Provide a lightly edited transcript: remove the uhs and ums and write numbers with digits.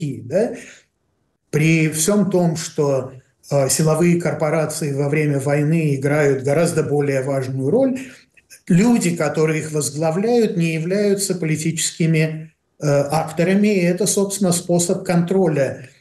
Да? При всем том, что силовые корпорации во время войны играют гораздо более важную роль, люди, которые их возглавляют, не являются политическими акторами, и это, собственно, способ контроля